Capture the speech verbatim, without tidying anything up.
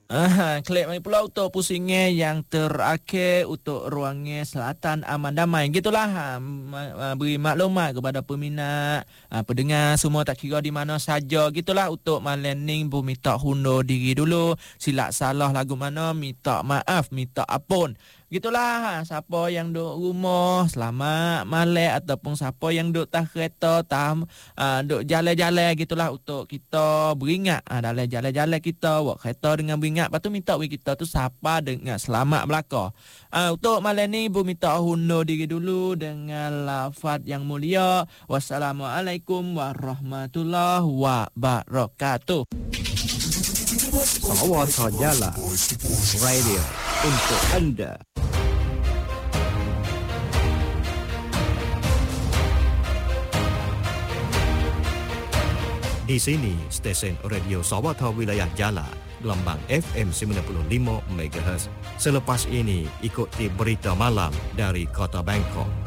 Ah, klik mai pula untuk pusingnya yang terakhir untuk ruangnya Selatan Aman Damai. Gitulah ha, beri maklumat kepada peminat, ha, pendengar semua tak kira di mana saja. Gitulah untuk malam ni bu minta hundur diri dulu. Silap salah lagu mana minta maaf, minta ampun. Gitulah ha, siapa yang duduk rumah selamat malam ataupun siapa yang duduk tak kereta tak uh, duduk jalan-jalan gitulah untuk kita beringat ha, dalam jalan-jalan kita buat kereta dengan beringat. Lepas tu minta we kita tu siapa dengan selamat belaka. Uh, untuk malam ni bu minta hundur diri dulu dengan lafaz yang mulia. Wassalamualaikum warahmatullahi wabarakatuh. Sawata Jala Radio untuk anda. Di sini stesen radio Sawata Wilayah Jala, gelombang F M sembilan puluh lima megahertz. Selepas ini ikuti berita malam dari Kota Bangkok.